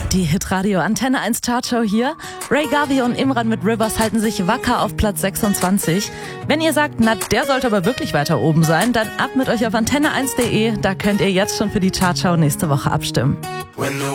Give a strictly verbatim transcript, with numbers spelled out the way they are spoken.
Die Hitradio Antenne eins Chartshow hier. Ray Garvey und Imran mit Rivers halten sich wacker auf Platz sechsundzwanzig. Wenn ihr sagt, na, der sollte aber wirklich weiter oben sein, dann ab mit euch auf antenne eins punkt de. Da könnt ihr jetzt schon für die Chartshow nächste Woche abstimmen.